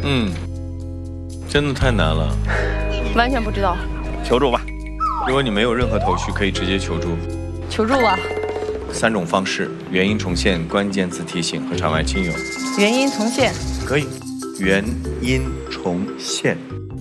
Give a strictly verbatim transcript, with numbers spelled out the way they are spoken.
嗯，真的太难了， 完全不知道。 求助吧。 如果你没有任何头绪，可以直接求助。 求助吧。 三种方式：原因重现、关键字提醒和场外亲友。 原因重现。 可以。原因重现。